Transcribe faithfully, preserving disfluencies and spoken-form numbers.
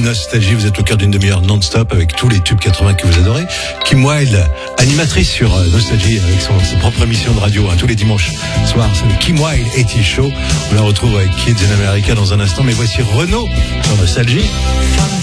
Nostalgie. Vous êtes au cœur d'une demi-heure non-stop avec tous les tubes quatre-vingts que vous adorez. Kim Wilde, animatrice sur Nostalgie avec son, sa propre émission de radio, hein, tous les dimanches soirs. C'est le Kim Wilde eighties Show. On la retrouve avec Kids in America dans un instant. Mais voici Renaud sur Nostalgie.